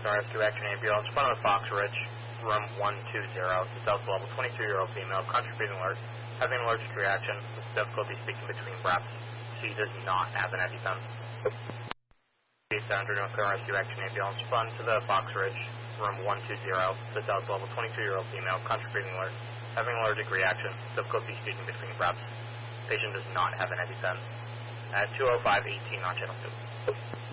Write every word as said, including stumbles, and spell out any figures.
Rescue Action Ambulance, front of the Fox Ridge, room one two zero. The Delta level, twenty-two-year-old female, country breathing alert, having an allergic reaction, with difficulty speaking between breaths. She does not have an EpiPen. Center North Carolina Rescue Action Ambulance, front to the Fox Ridge, room one two zero. The Delta level, twenty-two-year-old female, country breathing alert, having an allergic reaction, difficulty speaking between breaths. Patient does not have an EpiPen. At two oh five eighteen on channel two.